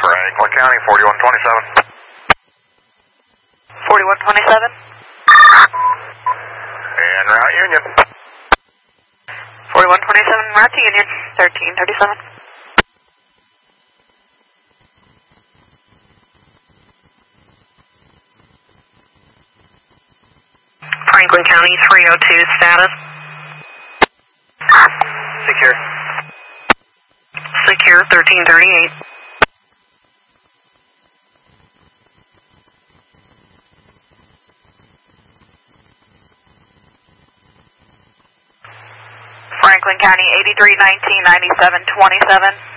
Franklin County, 4127. 4127. En route Union. 4127, route to Union, 1337. Franklin County, 302, status. Secure. Secure, 1338. Franklin County, 8319, 9727.